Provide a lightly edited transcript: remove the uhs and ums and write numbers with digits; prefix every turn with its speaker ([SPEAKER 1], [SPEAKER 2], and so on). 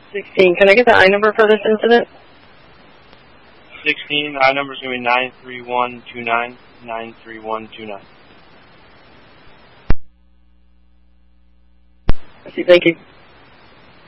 [SPEAKER 1] 16. Can I get the I number for this incident?
[SPEAKER 2] 16, the I number is going to be 93129, 93129.
[SPEAKER 1] I see, thank you.